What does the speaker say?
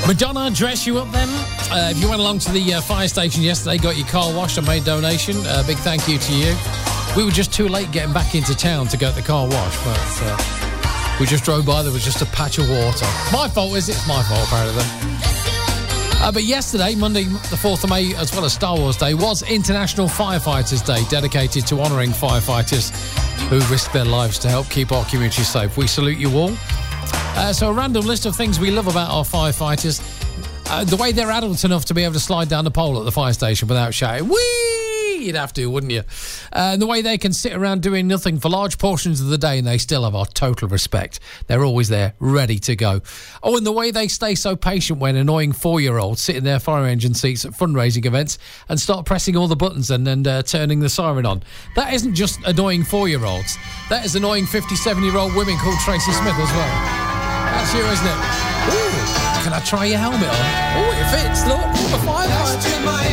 Madonna, dress you up then. If you went along to the fire station yesterday, got your car washed and made a donation, big thank you to you. We were just too late getting back into town to get the car washed, but we just drove by, there was just a patch of water. My fault, is it? It's my fault, apparently. But yesterday, Monday the 4th of May, as well as Star Wars Day, was International Firefighters Day, dedicated to honouring firefighters who risk their lives to help keep our community safe. We salute you all. So a random list of things we love about our firefighters. The way they're adults enough to be able to slide down the pole at the fire station without shouting, whee! You'd have to, wouldn't you? The way they can sit around doing nothing for large portions of the day and they still have our total respect. They're always there, ready to go. Oh, and the way they stay so patient when annoying 4-year-olds sit in their fire engine seats at fundraising events and start pressing all the buttons and turning the siren on. That isn't just annoying 4-year-olds. That is annoying 57-year-old women called Tracy Smith as well. That's you, isn't it? Ooh, can I try your helmet on? Oh, it fits, look. A firefighter.